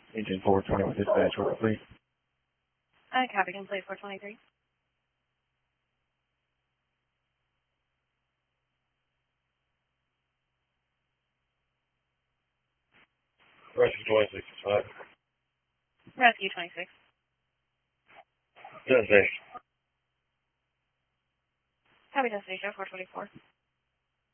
Agent 420 with dispatch, order please. Copy, complete 423. Rescue 26, right? Rescue 26. Destination. Copy, destination 424.